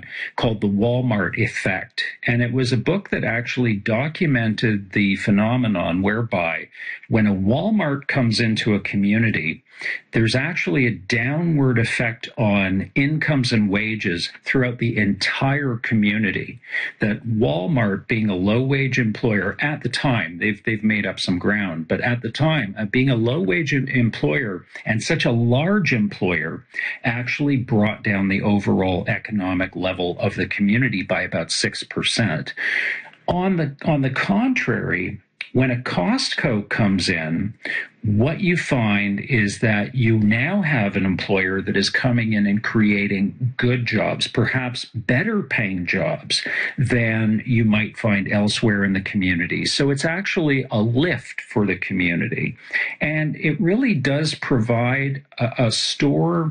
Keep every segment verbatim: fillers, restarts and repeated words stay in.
called The Walmart Effect. And it was a book that actually documented the phenomenon whereby when a Walmart comes into a community, there's actually a downward effect on incomes and wages throughout the entire community. That Walmart, being a low-wage employer at the time, they've they've made up some ground, but at the time, uh, being a low-wage employer and such a large employer actually brought down the overall economic level of the community by about six percent. On the on the contrary, when a Costco comes in, what you find is that you now have an employer that is coming in and creating good jobs, perhaps better paying jobs than you might find elsewhere in the community. So it's actually a lift for the community. And it really does provide a, a store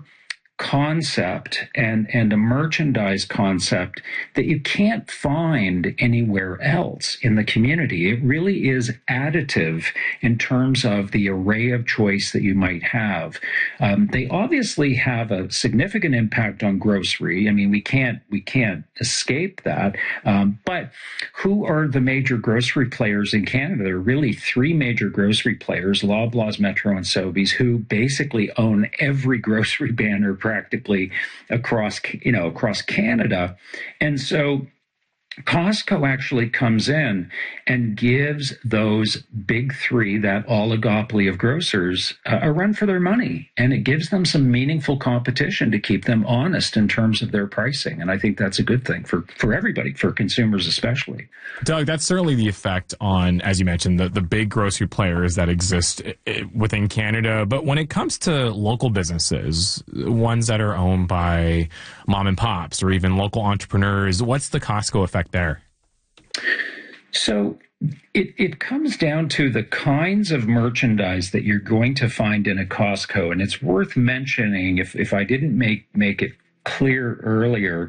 concept and, and a merchandise concept that you can't find anywhere else in the community. It really is additive in terms of the array of choice that you might have. Um, they obviously have a significant impact on grocery. I mean, we can't we can't escape that. Um, but who are the major grocery players in Canada? There are really three major grocery players: Loblaws, Metro, and Sobeys, who basically own every grocery banner practically across, you know, across Canada. And so Costco actually comes in and gives those big three, that oligopoly of grocers, uh, a run for their money. And it gives them some meaningful competition to keep them honest in terms of their pricing. And I think that's a good thing for, for everybody, for consumers especially. Doug, that's certainly the effect on, as you mentioned, the, the big grocery players that exist within Canada. But when it comes to local businesses, ones that are owned by mom and pops or even local entrepreneurs, what's the Costco effect there? So it, it comes down to the kinds of merchandise that you're going to find in a Costco. And it's worth mentioning, if, if I didn't make, make it clear earlier,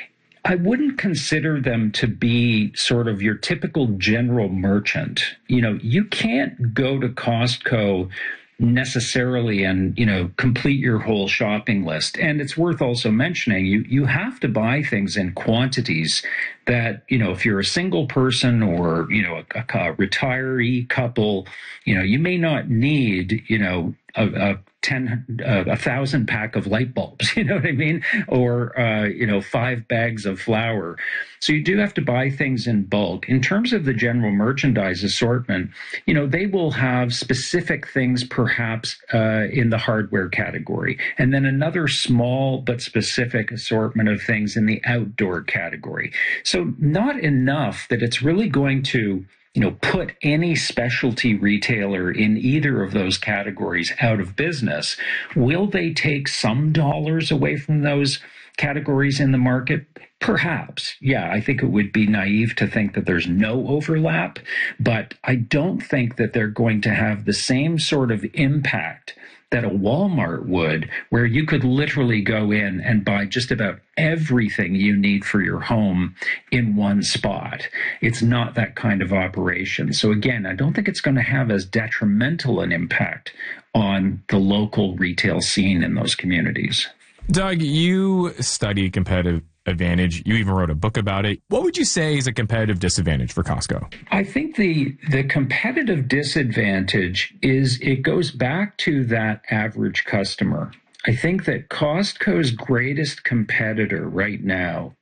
I wouldn't consider them to be sort of your typical general merchant. You know, you can't go to Costco necessarily and, you know, complete your whole shopping list. And it's worth also mentioning, you, you have to buy things in quantities that, you know, if you're a single person or, you know, a, a retiree couple, you know, you may not need, you know, a, a ten, uh, a thousand pack of light bulbs, you know what I mean? Or, uh, you know, five bags of flour. So you do have to buy things in bulk. In terms of the general merchandise assortment, you know, they will have specific things perhaps uh, in the hardware category, and then another small but specific assortment of things in the outdoor category. So not enough that it's really going to, you know, put any specialty retailer in either of those categories out of business. Will they take some dollars away from those categories in the market? Perhaps. Yeah, I think it would be naive to think that there's no overlap, but I don't think that they're going to have the same sort of impact that a Walmart would, where you could literally go in and buy just about everything you need for your home in one spot. It's not that kind of operation. So again, I don't think it's going to have as detrimental an impact on the local retail scene in those communities. Doug, you study competitive advantage. You even wrote a book about it. What would you say is a competitive disadvantage for Costco? I think the the competitive disadvantage is it goes back to that average customer. I think that Costco's greatest competitor right now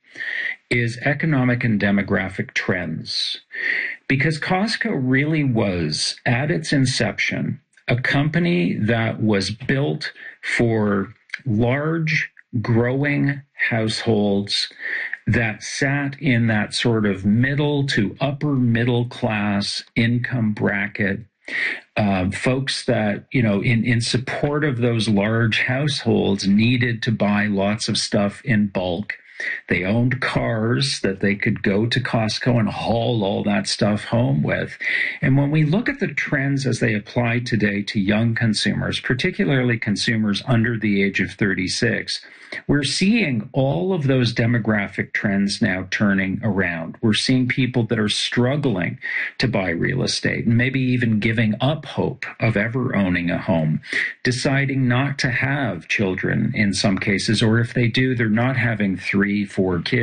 is economic and demographic trends, because Costco really was, at its inception, a company that was built for large, growing households that sat in that sort of middle to upper middle class income bracket. Uh, folks that, you know, in, in support of those large households needed to buy lots of stuff in bulk. They owned cars that they could go to Costco and haul all that stuff home with. And when we look at the trends as they apply today to young consumers, particularly consumers under the age of thirty-six, we're seeing all of those demographic trends now turning around. We're seeing people that are struggling to buy real estate and maybe even giving up hope of ever owning a home, deciding not to have children in some cases, or if they do, they're not having three, four kids.